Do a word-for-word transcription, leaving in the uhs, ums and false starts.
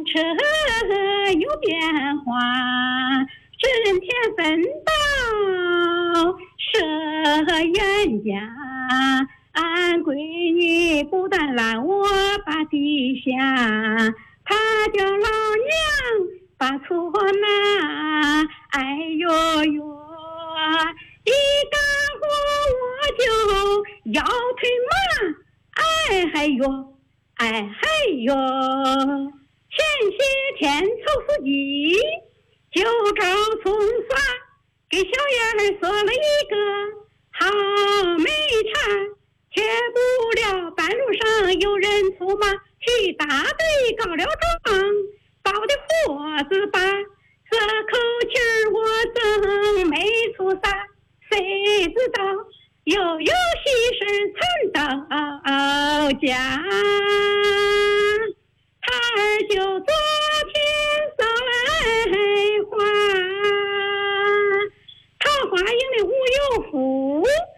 车有变化，人天分道舍冤家。俺闺女不但拦我把地下，她叫老娘把错拿。哎呦呦，一干活我就腰腿麻。哎嗨哟，哎嗨哟，前些天凑司机就找葱耍，给小燕儿说了一个好美茶。却不料半路上有人出马，去大队告了状，报的货子把这口气儿我真没出啥，谁知道又有喜事传到家。他儿就昨天捎来花，桃花营的无有福，